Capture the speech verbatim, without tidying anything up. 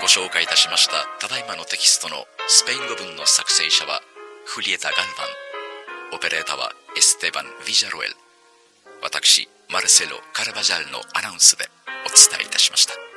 ご紹介いたしましたただいまのテキストのスペイン語文の作成者はフリエタ・ガルバン、オペレーターはエステバン・ヴィジャロエル、私マルセロ・カルバジャルのアナウンスでお伝えいたしました。